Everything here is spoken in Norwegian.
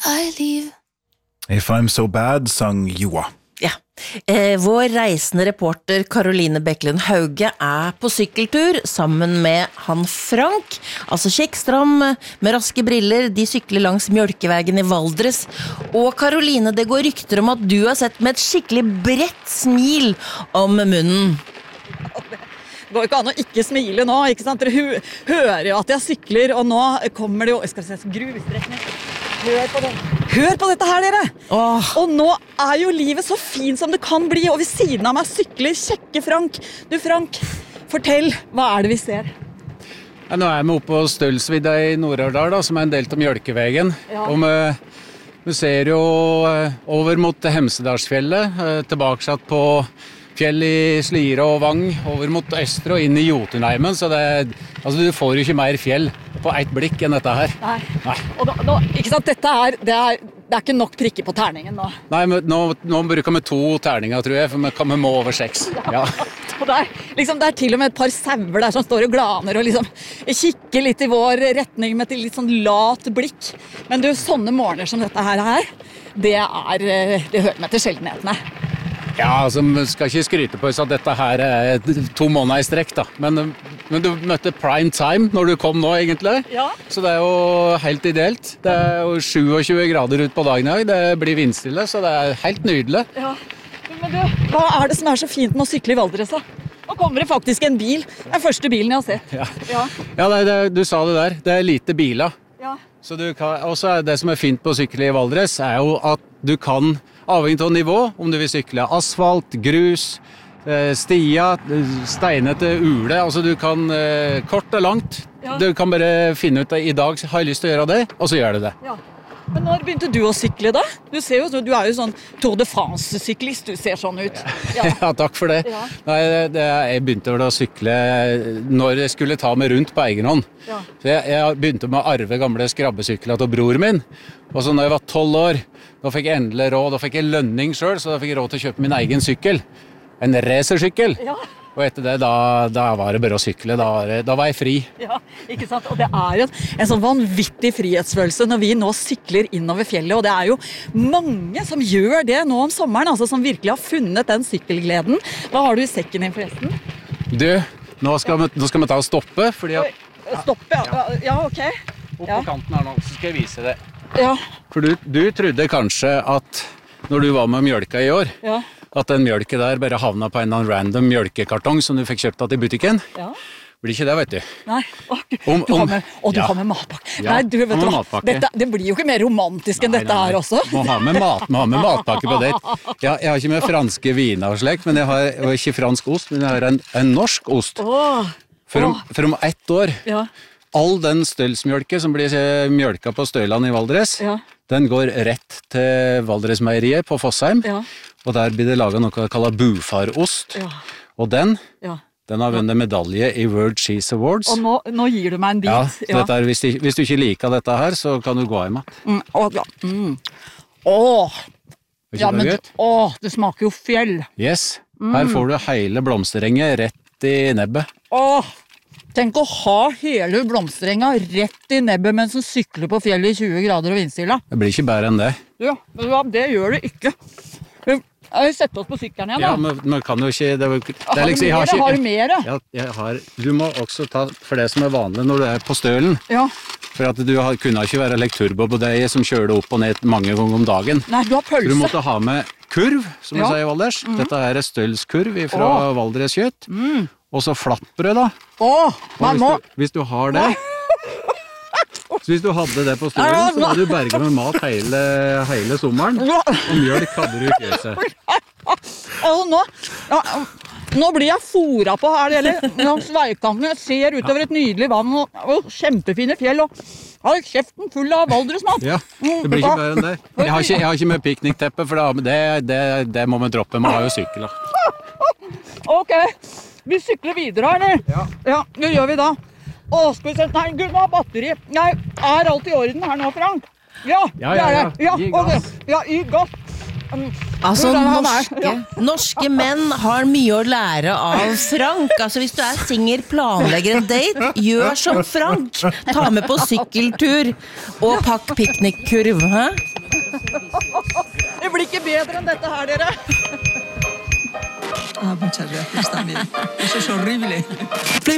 I leave. If I'm so bad, sang Joa. Ja. Vår reisende reporter Caroline Bekkelund Hauge på sykkeltur sammen med han Frank, altså kjekkstram med raske briller, de sykler langs Mjølkevägen i Valdres. Og Caroline, det går rykter om at du har sett med et skikkelig bredt smil om munnen. Det går ikke an å ikke smile nå, ikke sant? Dere hører jo at jeg sykler, og nå kommer det jo, jeg skal se, gruvstrekning. Hør på dette her, dere! Og nå jo livet så fin som det kan bli, og ved siden av meg sykler kjekke Frank. Du Frank, fortell, hva det vi ser? Ja, nå vi oppe på Stølsvidda i Nord-Aurdal, som en del av Mjølkevägen. Ja. Og vi ser jo over mot Hemsedalsfjellet, tilbake på fjell i Slire og Vang, over mot Østre og inn i Jotunheimen, så altså, du får jo ikke mer fjell på ett blikk enn dette her. Nei. Og nå, ikke sant, det ikke nok prikker på terningen nå. Nei, men nå bruker vi 2 terninger, tror jeg, for vi må over 6. Ja. Og det til og med et par sauer der som står og glaner og liksom kikker litt i vår retning med et litt sånn lat blikk. Men du, sånne morgener som dette her, det hører meg til sjeldenhetene. Ja, altså, vi skal ikke skryte på oss at dette her 2 måneder i strekk, da. Men du møtte prime time når du kom nå, egentlig. Ja. Så det jo helt ideelt. Det jo 27 grader ut på dagen i dag. Det blir vindstille, så det helt nydelig. Ja. Men du, hva det som så fint med å sykle i Valdres, da? Nå kommer det faktisk en bil. Den første bilen jeg har sett. Ja, du sa det der. Det lite biler. Ja. Så også det som fint på å sykle i Valdres, jo at du kan avhengig av nivå, om du vil sykle asfalt, grus, stia, steinete ule, altså du kan kort og langt. Ja. Du kan bare finne ut at i dag har jeg lyst til å gjøre det, og så gjør du det. Ja. Men når begynte du å sykle da? Du ser jo, du jo sånn Tour de France-syklist, du ser sånn ut. Ja, ja takk for det. Ja. Nei, jeg begynte å sykle når jeg skulle ta meg rundt på egen hånd. Ja. Så jeg begynte med å arve gamle skrabbesykler til bror min. Og så når jeg var 12 år, da fikk jeg endelig råd, da fikk jeg lønning selv, så da fikk jeg råd til å kjøpe min egen sykkel. En racersykkel. Ja. Og etter det, da var det bare å sykle, da var jeg fri. Ja, ikke sant? Og det jo en sånn vanvittig frihetsfølelse når vi nå sykler innover fjellet, og det jo mange som gjør det nå om sommeren, altså som virkelig har funnet den sykkelgleden. Hva har du i sekken din forresten? Du, nå skal vi ta og stoppe, fordi at... Stoppe, ja, ok. Opp på kanten her nå, så skal jeg vise det. Ja. For du trodde kanskje at når du var med mjølka i år, ja, at den mjølke der bare havna på en random mjølkekartong som du fikk kjøpt i butikken. Ja. Blir ikke det, vet du. Nei, du har med matpakke. Ja, nei, du vet hva, det blir jo ikke mer romantisk enn dette her også. Må ha med matpakke på det. Jeg har ikke med franske viner og slik, men jeg har ikke fransk ost, men jeg har en norsk ost. For om 1 år, ja, all den stølsmjølke som blir mjølka på Støyland i Valdres, ja, den går rett til Valdresmeieriet på Fossheim, ja, og der blir det laget noe kallet bufarost, ja, og den har vunnet medalje i World Cheese Awards. Og nå gir du meg en bit. Ja, ja. Hvis du ikke liker dette her, så kan du gå hjem. Ja, men det smaker jo fjell. Yes, her får du hele blomsterenget rett i nebbet. Tenk å ha hele blomsterenga rett i nebbet mens du sykler på fjellet i 20 grader og vindstille. Det blir ikke bedre enn det. Ja, men det gjør det ikke. Jeg har sett oss på sykkelen igjen da. Ja, men man kan jo ikke... Har du mer? Ja, du må også ta, for det som vanlig når du på stølen, ja, for at du kunne ikke være lekturbo på deg som kjører opp og ned mange ganger om dagen. Nei, du har pølse. Så du måtte ha med kurv, som du sier i Valdres. Dette stølskurv fra Valdres kjøtt. Og så flattbrød da. Hvis du har det, så hvis du hadde det på stølen, så hadde du berget med mat hele sommeren, og mjølk hadde du ikke i seg. Nå blir jeg foret på her, langs veikanten. Jeg ser utover et nydelig vann og kjempefine fjell, og har kjeften full av Valdresmat. Ja, det blir ikke bedre enn det. Jeg har ikke med piknikteppe, for det må vi droppe. Man har jo sykkel. Ok, vi sykler videre, eller? Ja, det gjør vi da. Skal vi se, nei, Gud, nå har batteri. Nei, alt i orden her nå, Frank? Ja, det det. Ja, i gass. Altså, norske menn har mye å lære av Frank. Altså, hvis du singel, planlegger en date, gjør som Frank. Ta med på sykkeltur og pakk piknikkurv, hæ? Det blir ikke bedre enn dette her, dere. Muchas gracias también. Eso es horrible.